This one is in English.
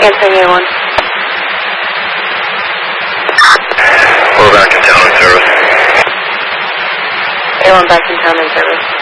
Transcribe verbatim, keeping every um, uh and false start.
Canceling A one. We're back in town in service. A one back in town in service.